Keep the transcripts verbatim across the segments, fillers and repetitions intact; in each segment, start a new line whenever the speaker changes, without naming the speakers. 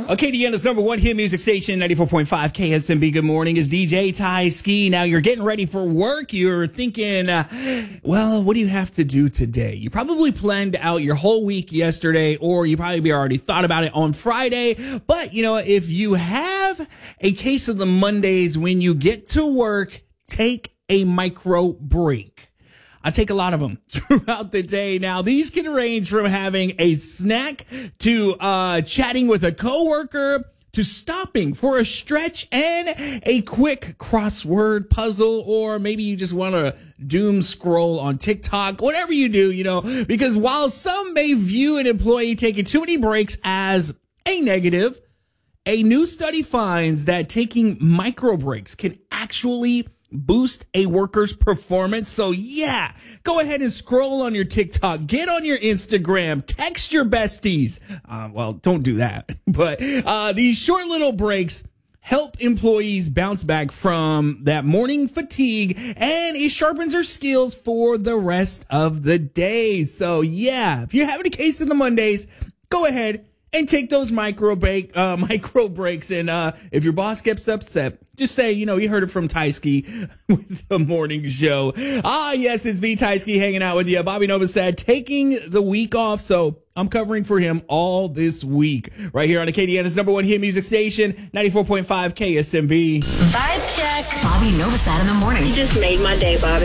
Acadiana's number one hit music station, ninety-four point five K S M B. Good morning. It's D J Ty Ski. Now you're getting ready for work. You're thinking, uh, well, what do you have to do today? You probably planned out your whole week yesterday, or you probably already thought about it on Friday. But, you know, if you have a case of the Mondays when you get to work, take a micro break. I take a lot of them throughout the day. Now, these can range from having a snack to uh chatting with a coworker to stopping for a stretch and a quick crossword puzzle, or maybe you just want to doom scroll on TikTok, whatever you do, you know, because while some may view an employee taking too many breaks as a negative, a new study finds that taking micro breaks can actually boost a worker's performance. So yeah, go ahead and scroll on your TikTok, get on your Instagram, text your besties. Uh, well, don't do that. But uh, these short little breaks help employees bounce back from that morning fatigue, and it sharpens their skills for the rest of the day. So yeah, if you're having a case of the Mondays, go ahead and take those micro break, uh, micro breaks. And, uh, if your boss gets upset, just say, you know, you heard it from Tyski with the morning show. Ah, yes, it's me, Tyski, hanging out with you. Bobby Nova said taking the week off. So I'm covering for him all this week right here on Acadiana's number one hit music station, ninety-four point five K S M B.
Vibe check. Bobby Novosad in the morning.
You just made my day, Bobby.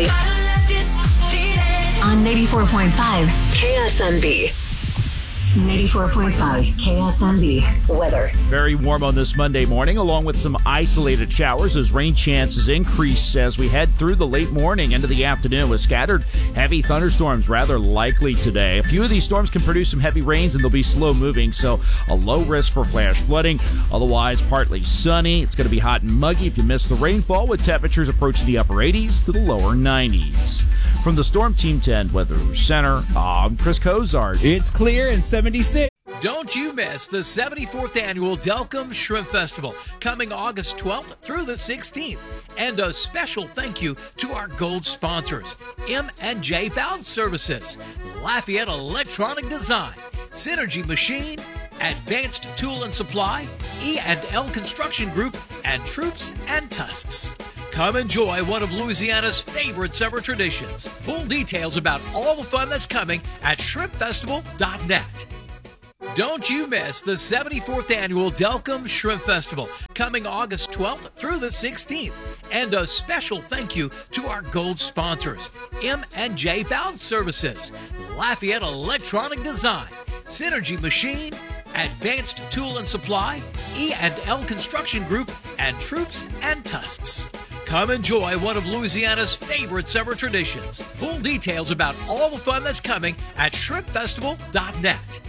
On ninety-four point five K S M B. ninety-four point five K S M B weather.
Very warm on this Monday morning, along with some isolated showers as rain chances increase as we head through the late morning into the afternoon, with scattered heavy thunderstorms rather likely today. A few of these storms can produce some heavy rains, and they'll be slow moving, so a low risk for flash flooding. Otherwise, partly sunny. It's going to be hot and muggy if you miss the rainfall, with temperatures approaching the upper eighties to the lower nineties. From the Storm Team ten Weather Center, I'm Chris Cozart.
It's clear and seventy-six.
Don't you miss the seventy-fourth Annual Delcom Shrimp Festival, coming August twelfth through the sixteenth. And a special thank you to our gold sponsors: M and J Valve Services, Lafayette Electronic Design, Synergy Machine, Advanced Tool and Supply, E and L Construction Group, and Troops and Tusks. Come enjoy one of Louisiana's favorite summer traditions. Full details about all the fun that's coming at shrimp festival dot net. Don't you miss the seventy-fourth Annual Delcom Shrimp Festival, coming August twelfth through the sixteenth. And a special thank you to our gold sponsors: M and J Valve Services, Lafayette Electronic Design, Synergy Machine, Advanced Tool and Supply, E and L Construction Group, and Troops and Tusks. Come enjoy one of Louisiana's favorite summer traditions. Full details about all the fun that's coming at shrimp festival dot net.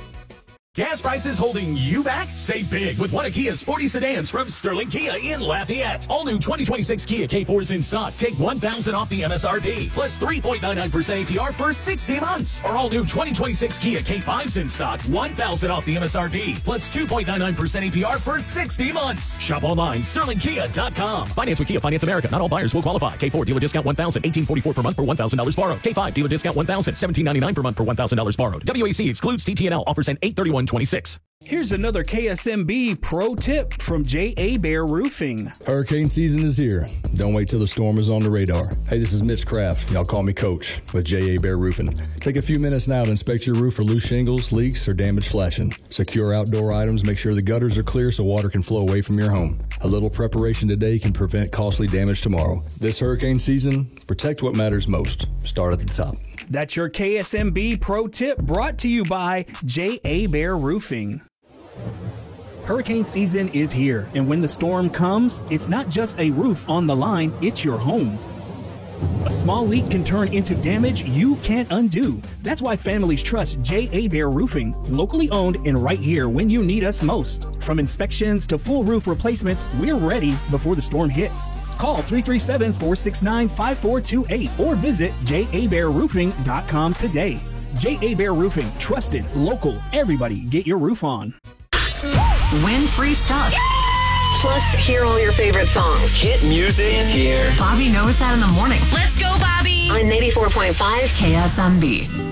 Gas prices holding you back? Save big with one of Kia's sporty sedans from Sterling Kia in Lafayette. All new twenty twenty-six Kia K fours in stock. Take one thousand dollars off the M S R P, plus three point nine nine percent A P R for sixty months. Or all new twenty twenty-six Kia K fives in stock. one thousand dollars off the M S R P, plus two point nine nine percent A P R for sixty months. Shop online, sterling kia dot com. Finance with Kia Finance America. Not all buyers will qualify. K four dealer discount one thousand dollars, eighteen forty-four per month per one thousand dollars borrowed. K five dealer discount one thousand dollars, seventeen ninety-nine per month per one thousand dollars borrowed. W A C excludes T T N L. Offers end eight thirty-one twenty-six.
Here's another K S M B pro tip from J A Bear Roofing.
Hurricane season is here. Don't wait till the storm is on the radar. Hey, this is Mitch Kraft. Y'all call me Coach with J A Bear Roofing. Take a few minutes now to inspect your roof for loose shingles, leaks, or damaged flashing. Secure outdoor items. Make sure the gutters are clear so water can flow away from your home. A little preparation today can prevent costly damage tomorrow. This hurricane season, protect what matters most. Start at the top.
That's your K S M B pro tip, brought to you by J A Bear Roofing. Hurricane season is here, and when the storm comes, it's not just a roof on the line, it's your home. A small leak can turn into damage you can't undo. That's why families trust J A Bear Roofing, locally owned and right here when you need us most. From inspections to full roof replacements, we're ready before the storm hits. Call three three seven, four six nine, five four two eight or visit j a bear roofing dot com today. J A Bear Roofing, trusted, local, everybody get your roof on.
Win free stuff. Plus, hear all your favorite songs.
Hit music is here.
Bobby Novosad in the morning.
Let's go, Bobby.
On ninety-four point five K S M B.